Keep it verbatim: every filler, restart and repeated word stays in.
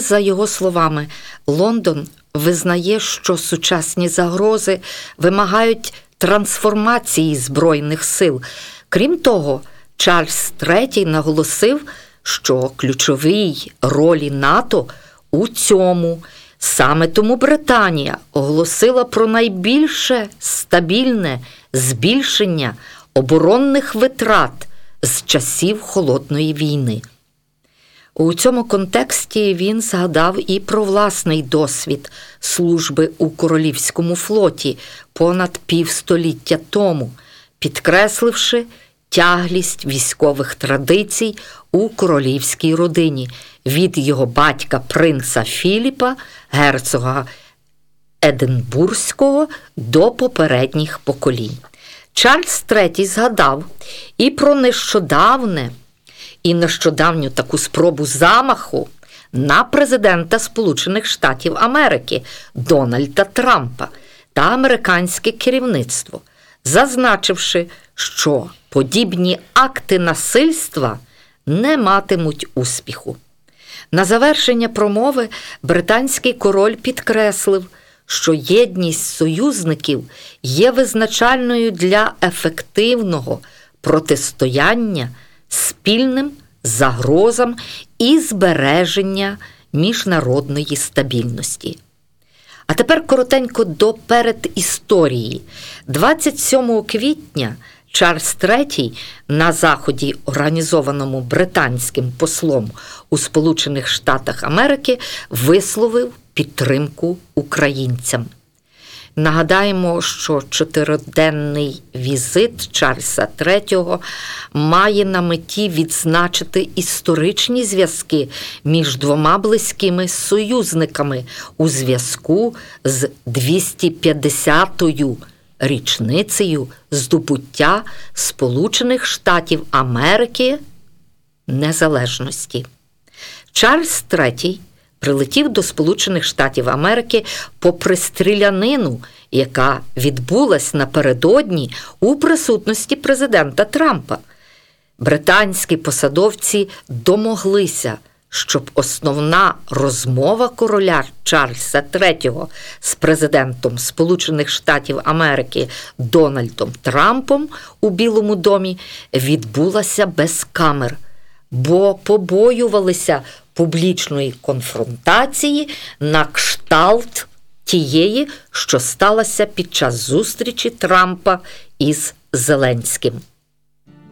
за його словами, Лондон визнає, що сучасні загрози вимагають трансформації Збройних сил. Крім того, Чарльз третій наголосив, що ключовій ролі НАТО у цьому. Саме тому Британія оголосила про найбільше стабільне збільшення оборонних витрат з часів Холодної війни. У цьому контексті він згадав і про власний досвід служби у Королівському флоті понад півстоліття тому, підкресливши тяглість військових традицій у королівській родині від його батька принца Філіпа, герцога Единбурзького, до попередніх поколінь. Чарльз третій згадав і про нещодавне, і нещодавню таку спробу замаху на президента Сполучених Штатів Америки Дональда Трампа та американське керівництво, зазначивши, що подібні акти насильства не матимуть успіху. На завершення промови британський король підкреслив, що єдність союзників є визначальною для ефективного протистояння спільним загрозам і збереження міжнародної стабільності. А тепер коротенько до передісторії. двадцять сьомого квітня Чарльз третій на заході, організованому британським послом у Сполучених Штатах Америки, висловив підтримку українцям. Нагадаємо, що чотириденний візит Чарльза третього має на меті відзначити історичні зв'язки між двома близькими союзниками у зв'язку з двісті п'ятдесятою річницею здобуття Сполучених Штатів Америки незалежності. Чарльз третій прилетів до Сполучених Штатів Америки попри стрілянину, яка відбулась напередодні у присутності президента Трампа. Британські посадовці домоглися, щоб основна розмова короля Чарльза третього з президентом Сполучених Штатів Америки Дональдом Трампом у Білому домі відбулася без камер, бо побоювалися публічної конфронтації на кшталт тієї, що сталося під час зустрічі Трампа із Зеленським.